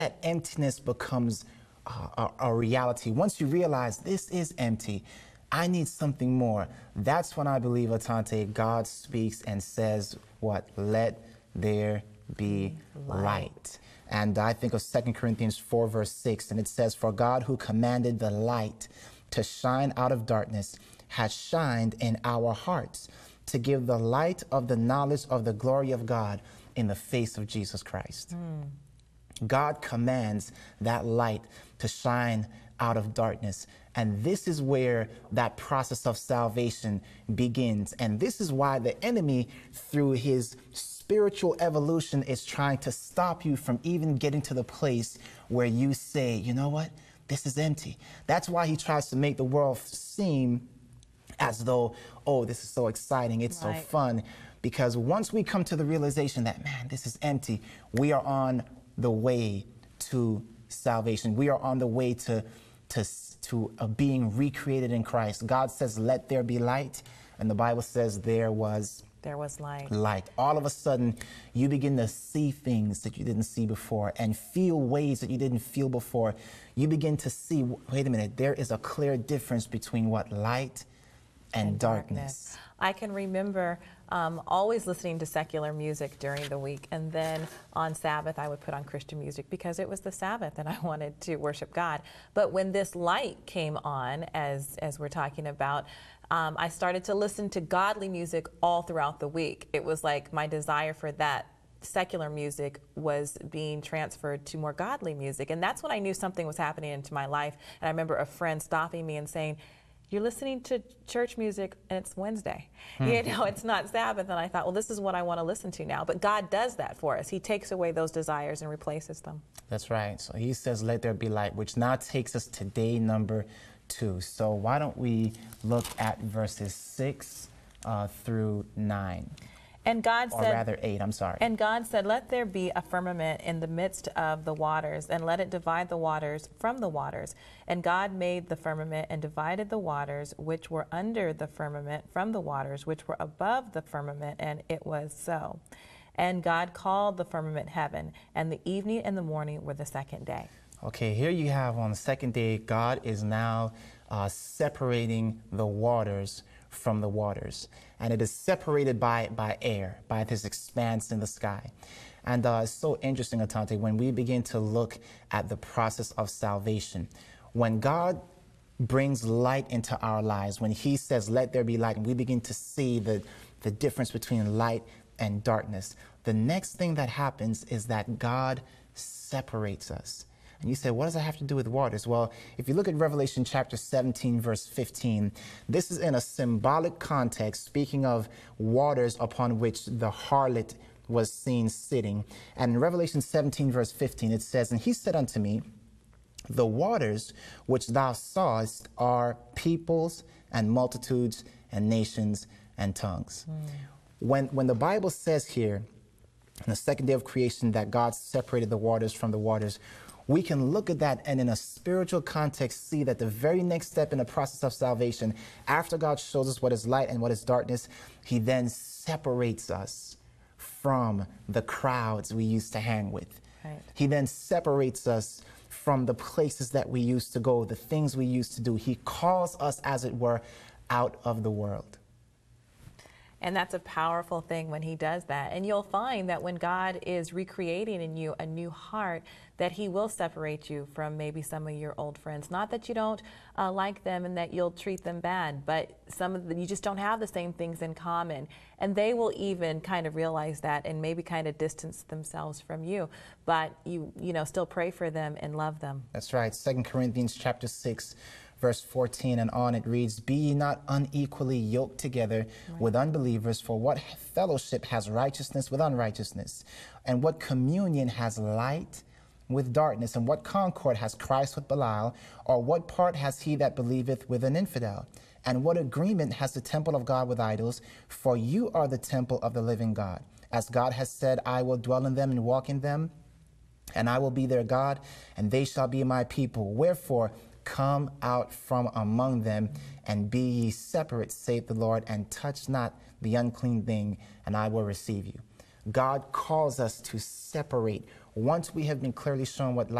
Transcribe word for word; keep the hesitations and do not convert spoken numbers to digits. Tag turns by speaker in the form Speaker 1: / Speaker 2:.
Speaker 1: that emptiness becomes uh, a, a reality, once you realize this is empty, I need something more, that's when I believe, Atante, God speaks and says, what? Let there be light. light. And I think of Second Corinthians four, verse six, and it says, for God who commanded the light to shine out of darkness has shined in our hearts to give the light of the knowledge of the glory of God in the face of Jesus Christ. Mm. God commands that light to shine out of darkness. And this is where that process of salvation begins. And this is why the enemy, through his spiritual evolution, is trying to stop you from even getting to the place where you say, you know what, this is empty. That's why he tries to make the world seem as though, oh, this is so exciting, it's right. so fun. Because once we come to the realization that, man, this is empty, we are on the way to salvation. We are on the way to, to, to uh, being recreated in Christ. God says, let there be light. And the Bible says there was
Speaker 2: There was light.
Speaker 1: Light. All of a sudden, you begin to see things that you didn't see before and feel ways that you didn't feel before. You begin to see, wait a minute, there is a clear difference between what light and, and darkness. darkness.
Speaker 2: I can remember um, always listening to secular music during the week, and then on Sabbath I would put on Christian music because it was the Sabbath and I wanted to worship God. But when this light came on, as, as we're talking about, Um, I started to listen to godly music all throughout the week. It was like my desire for that secular music was being transferred to more godly music. And that's when I knew something was happening into my life. And I remember a friend stopping me and saying, you're listening to church music and it's Wednesday. Hmm. You know, it's not Sabbath. And I thought, well, this is what I want to listen to now. But God does that for us. He takes away those desires and replaces them.
Speaker 1: That's right. So he says, let there be light, which now takes us to day number two. So why don't we look at verses six uh, through nine?
Speaker 2: And God
Speaker 1: or
Speaker 2: said,
Speaker 1: or rather eight, I'm sorry.
Speaker 2: And God said, let there be a firmament in the midst of the waters, and let it divide the waters from the waters. And God made the firmament and divided the waters which were under the firmament from the waters which were above the firmament, and it was so. And God called the firmament heaven, and the evening and the morning were the second day.
Speaker 1: Okay, here you have on the second day, God is now uh, separating the waters from the waters. And it is separated by, by air, by this expanse in the sky. And uh, it's so interesting, Atante, when we begin to look at the process of salvation. When God brings light into our lives, when he says, let there be light, and we begin to see the, the difference between light and darkness, the next thing that happens is that God separates us. And you say, what does that have to do with waters? Well, if you look at Revelation chapter seventeen, verse fifteen, this is in a symbolic context, speaking of waters upon which the harlot was seen sitting. And in Revelation seventeen, verse fifteen, it says, and he said unto me, the waters which thou sawest are peoples and multitudes and nations and tongues. Mm. When, when the Bible says here, in the second day of creation, that God separated the waters from the waters, we can look at that and in a spiritual context see that the very next step in the process of salvation, after God shows us what is light and what is darkness, he then separates us from the crowds we used to hang with. Right. He then separates us from the places that we used to go, the things we used to do. He calls us, as it were, out of the world.
Speaker 2: And that's a powerful thing when he does that. And you'll find that when God is recreating in you a new heart, that he will separate you from maybe some of your old friends. Not that you don't uh, like them and that you'll treat them bad, but some of the, you just don't have the same things in common. And they will even kind of realize that and maybe kind of distance themselves from you. But you, you know, still pray for them and love them.
Speaker 1: That's right. Second Corinthians chapter six. Verse fourteen and on, it reads, be ye not unequally yoked together right. with unbelievers, for what fellowship has righteousness with unrighteousness? And what communion has light with darkness? And what concord has Christ with Belial? Or what part has he that believeth with an infidel? And what agreement has the temple of God with idols? For you are the temple of the living God. As God has said, I will dwell in them and walk in them, and I will be their God, and they shall be my people. Wherefore, come out from among them, and be ye separate, saith the Lord, and touch not the unclean thing, and I will receive you. God calls us to separate once we have been clearly shown what